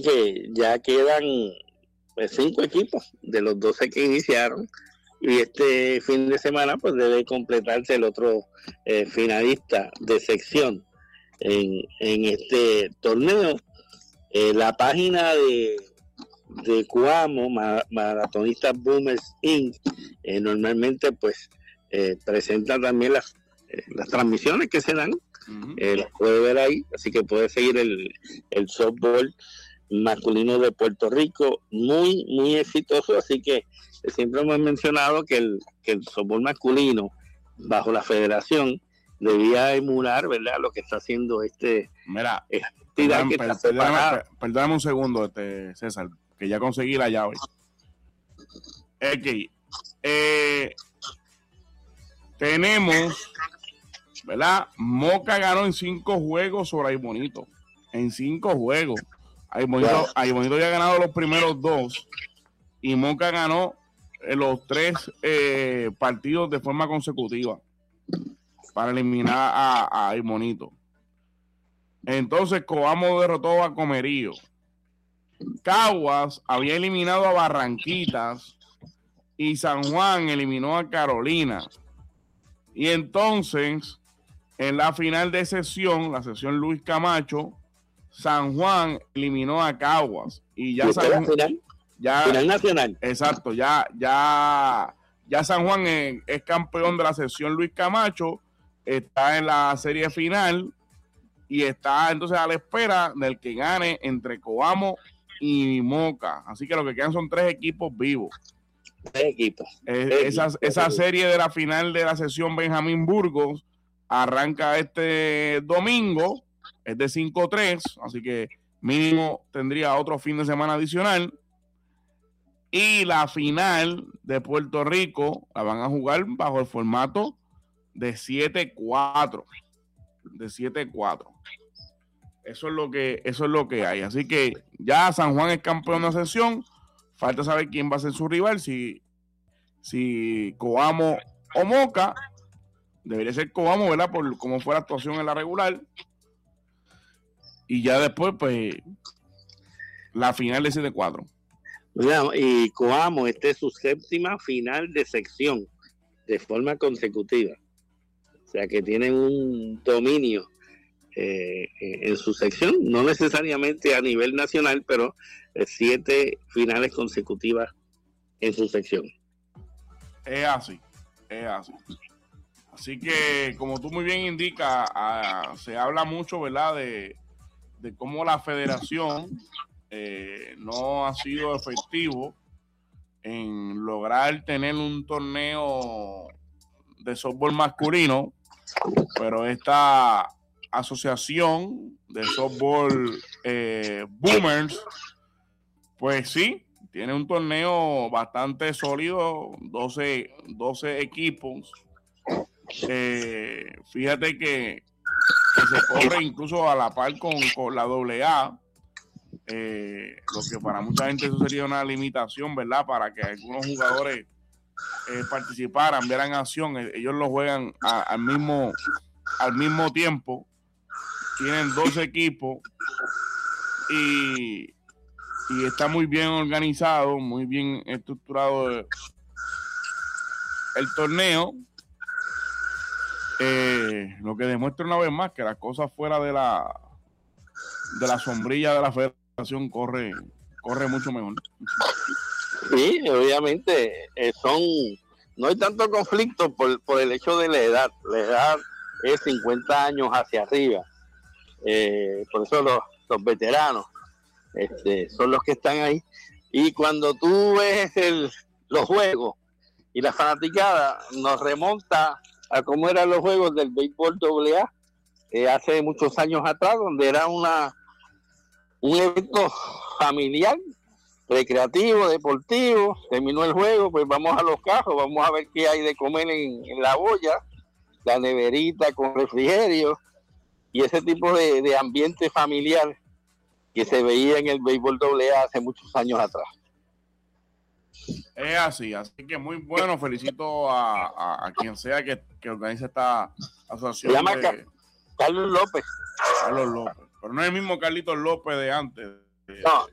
que ya quedan 5 equipos de los 12 que iniciaron, y este fin de semana pues debe completarse el otro finalista de sección en este torneo. La página de Coamo, Maratonistas Boomers Inc., normalmente pues presenta también las transmisiones que se dan. Las puede ver ahí, así que puede seguir el softball masculino de Puerto Rico, muy muy exitoso. Así que siempre hemos mencionado que el softball masculino bajo la federación debía emular, ¿verdad?, lo que está haciendo Mira, perdóname un segundo, César, que ya conseguí la llave. Tenemos, ¿verdad? Moca ganó en 5 juegos sobre Aybonito. En 5 juegos. Aybonito ya ha ganado los primeros 2 y Moca ganó los 3 partidos de forma consecutiva para eliminar a Aybonito. Entonces Coamo derrotó a Comerío. Caguas había eliminado a Barranquitas y San Juan eliminó a Carolina. Y entonces, en la final de sesión, la sesión Luis Camacho, San Juan eliminó a Caguas. Y ya final nacional. Exacto, ya San Juan es campeón de la sesión Luis Camacho, está en la serie final y está entonces a la espera del que gane entre Coamo y Moca. Así que lo que quedan son 3 equipos vivos. 3 equipos. Esa serie de la final de la sesión Benjamín Burgos arranca este domingo, es de 5-3, así que mínimo tendría otro fin de semana adicional. Y la final de Puerto Rico la van a jugar bajo el formato de 7-4. De 7-4. Eso es lo que hay. Así que ya San Juan es campeón de la sesión. Falta saber quién va a ser su rival, si Coamo o Moca. Debería ser Coamo, ¿verdad? Por cómo fue la actuación en la regular. Y ya después, pues, la final de 7-4. Y Coamo, esta es su 7ª final de sección de forma consecutiva. O sea que tienen un dominio en su sección, no necesariamente a nivel nacional, pero 7 finales consecutivas en su sección. Es así. Así que, como tú muy bien indicas, se habla mucho, ¿verdad?, de cómo la federación no ha sido efectivo en lograr tener un torneo de softball masculino, pero esta asociación de softball Boomers, pues sí, tiene un torneo bastante sólido, 12 equipos. Fíjate que se corre incluso a la par con la AA, lo que para mucha gente eso sería una limitación, ¿verdad? Para que algunos jugadores participaran, vieran acción. Ellos lo juegan al mismo tiempo. Tienen 12 equipos y está muy bien organizado, muy bien estructurado el torneo. Lo que demuestra una vez más que las cosas fuera de la sombrilla de la federación corre mucho mejor. Sí, obviamente no hay tanto conflicto por el hecho de la edad. La edad es 50 años hacia arriba. Por eso los veteranos son los que están ahí. Y cuando tú ves los juegos y la fanaticada, nos remonta a cómo eran los juegos del béisbol AA hace muchos años atrás, donde era un evento familiar, recreativo, deportivo. Terminó el juego, pues vamos a los cajos, vamos a ver qué hay de comer en la olla, la neverita con refrigerio y ese tipo de ambiente familiar que se veía en el béisbol AA hace muchos años atrás. Es así que muy bueno. Felicito a quien sea que organiza esta asociación. Se llama Carlos López. Pero no es el mismo Carlitos López de antes. No,